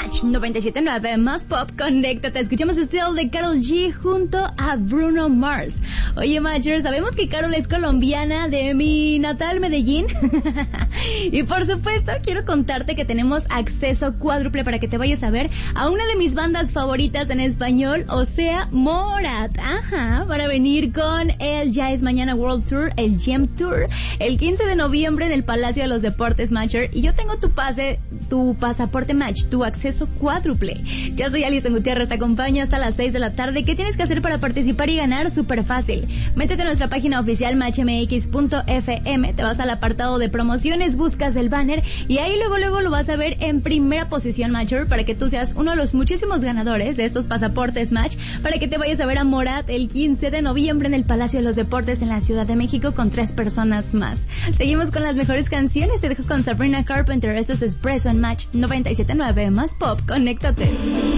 Match 97.9 más pop, conéctate. Escuchamos Still de Karol G junto a Bruno Mars. Oye, Matcher, sabemos que Karol es colombiana de mi natal Medellín. Y por supuesto, quiero contarte que tenemos acceso cuádruple para que te vayas a ver a una de mis bandas favoritas en español, o sea, Morat. Ajá, para venir con el Ya es Mañana World Tour, el Gem Tour, el 15 de noviembre en el Palacio de los Deportes, Matcher. Y yo tengo tu pasaporte Match, tu acceso cuádruple. Yo soy Alison Gutiérrez, te acompaño hasta las 6 de la tarde. ¿Qué tienes que hacer para participar y ganar? Súper fácil. Métete a nuestra página oficial matchmx.fm, te vas al apartado de promociones, buscas el banner y ahí luego lo vas a ver en primera posición, Matcher, para que tú seas uno de los muchísimos ganadores de estos pasaportes Match, para que te vayas a ver a Morat el 15 de noviembre en el Palacio de los Deportes en la Ciudad de México con 3 personas más. Seguimos con las mejores canciones, te dejo con Sabrina Carpenter. Esto es Espresso en Match 97.9 más pop, conéctate.